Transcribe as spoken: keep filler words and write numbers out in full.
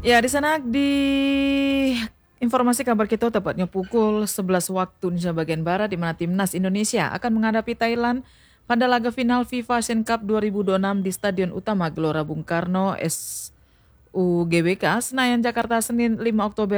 Ya, di sana di informasi kabar kita tepatnya pukul sebelas waktu Indonesia bagian Barat di mana Timnas Indonesia akan menghadapi Thailand pada laga final FIFA Asian Cup dua ribu dua puluh enam di Stadion Utama Gelora Bung Karno S U G B K Senayan Jakarta Senin lima Oktober